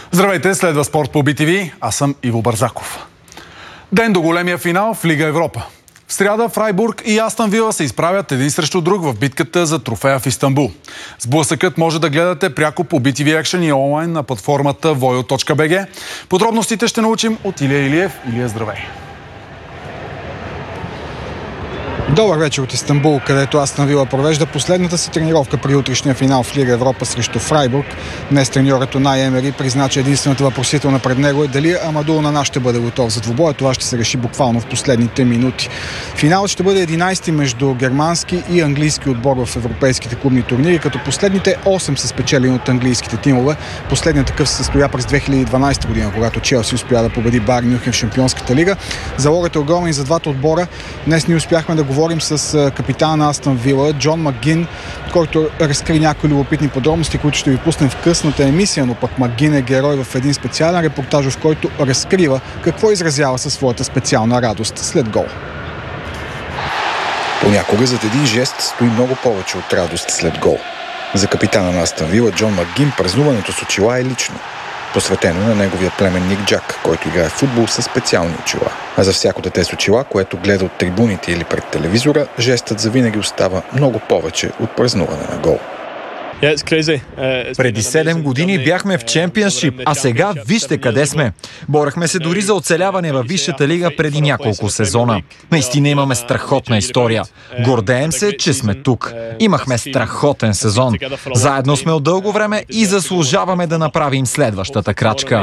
Здравейте, следва Спорт по BTV. Аз съм Иво Бързаков. Ден до големия финал в Лига Европа. В сряда Фрайбург и Астън Вила се изправят един срещу друг в битката за трофея в Истанбул. Сблъсъкът може да гледате пряко по BTV Action и онлайн на платформата voyo.bg. Подробностите ще научим от Илия Илиев. Илия, здравей! Добър вечер от Истанбул, където Астън Вила провежда последната си тренировка при утрешния финал в Лига Европа срещу Фрайбург. Днес треньорът Унай Емери призна, че единствената въпросителна пред него е дали Амаду Онана ще бъде готов за двубоя. Това ще се реши буквално в последните минути. Финалът ще бъде 11-ти между германски и английски отбор в европейските клубни турнири, като последните 8 са спечелени от английските тимове. Последният такъв се състоя през 2012 година, когато Челси успя да победи Байерн Мюнхен в Шампионската лига. Залогът е огромен за двата отбора. Днес ние успяхме да говорим с капитана на Астън Вила, Джон Макгин, който разкри някои любопитни подробности, които ще ви пуснем в късната емисия, но пък Макгин е герой в един специален репортаж, в който разкрива какво изразява със своята специална радост след гол. Понякога зад един жест стои много повече от радост след гол. За капитана на Астън Вила Джон Макгин празнуването с очила е лично, посветено на неговия племенник Джак, който играе в футбол със специални очила. А за всяко дете с очила, което гледа от трибуните или пред телевизора, жестът завинаги остава много повече от празнуване на гол. Преди 7 години бяхме в Чемпионшип, а сега вижте къде сме. Борехме се дори за оцеляване във Висшата лига преди няколко сезона. Наистина имаме страхотна история. Гордеем се, че сме тук. Имахме страхотен сезон. Заедно сме от дълго време и заслужаваме да направим следващата крачка.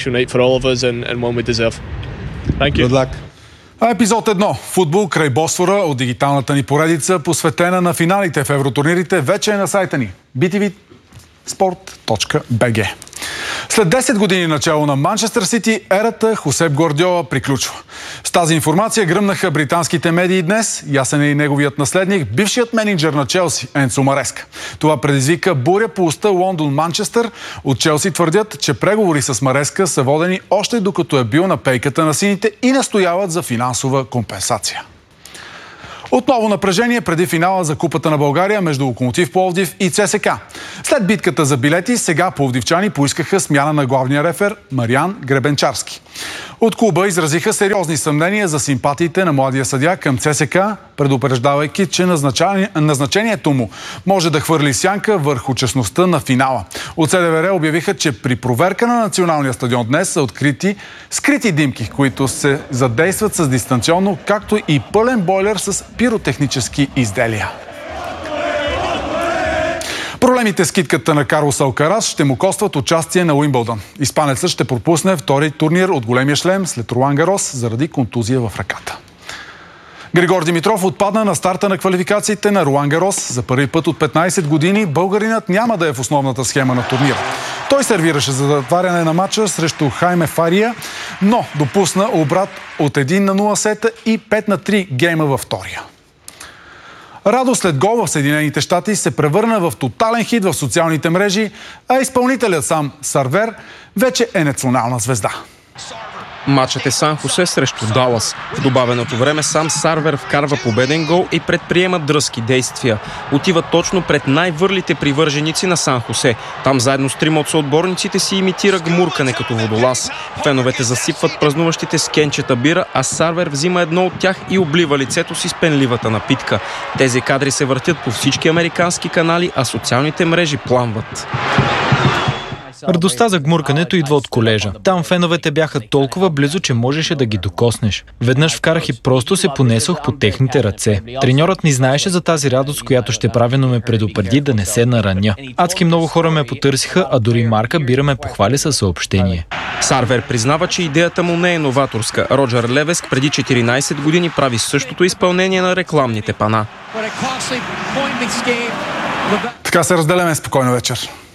Епизод 1. Футбол край Босфора от дигиталната ни поредица, посветена на финалите в евротурнирите, вече е на сайта ни btvsport.bg. След 10 години начало на Манчестър Сити, ерата Хосеп Гвардиола приключва. С тази информация гръмнаха британските медии днес. Ясен е и неговият наследник, бившият мениджър на Челси, Енцо Мареска. Това предизвика буря по уста Лондон-Манчестър. От Челси твърдят, че преговори с Мареска са водени още докато е бил на пейката на сините и настояват за финансова компенсация. Отново напрежение преди финала за Купата на България между Локомотив Пловдив и ЦСКА. След битката за билети, сега пловдивчани поискаха смяна на главния рефер Мариан Гребенчарски. От клуба изразиха сериозни съмнения за симпатиите на младия съдия към ЦСКА, предупреждавайки, че назначението му може да хвърли сянка върху честността на финала. От СДВР обявиха, че при проверка на националния стадион днес са открити скрити димки, които се задействат с дистанционно, както и пълен бойлер с пиротехнически изделия. Проблемите с китката на Карлос Алкарас ще му костват участие на Уимбълдън. Испанецът ще пропусне втори турнир от големия шлем след Ролан Гарос заради контузия в ръката. Григор Димитров отпадна на старта на квалификациите на Ролан Гарос. За първи път от 15 години българинът няма да е в основната схема на турнира. Той сервираше за затваряне на матча срещу Хайме Фария, но допусна обрат от 1-0 сета и 5-3 гейма във втория. Радост след гол в Съединените щати се превърна в тотален хит в социалните мрежи, а изпълнителят сам Сарвер вече е национална звезда. Матчът е Сан Хосе срещу Далас. В добавеното време сам Сарвер вкарва победен гол и предприема дръзки действия. Отива точно пред най-върлите привърженици на Сан Хосе. Там заедно с трима от съотборниците си имитира гмуркане като водолаз. Феновете засипват празнуващите с кенчета бира, а Сарвер взима едно от тях и облива лицето си с пенливата напитка. Тези кадри се въртят по всички американски канали, а социалните мрежи пламват. Радостта за гмуркането идва от колежа. Там феновете бяха толкова близо, че можеше да ги докоснеш. Веднъж вкарах и просто се понесох по техните ръце. Треньорът ни знаеше за тази радост, която ще прави, но ме предупреди да не се нараня. Адски много хора ме потърсиха, а дори Марка Бира ме похвали със съобщение. Сарвер признава, че идеята му не е новаторска. Роджер Левеск преди 14 години прави същото изпълнение на рекламните пана. Така се разделяме. Спокойна вечер.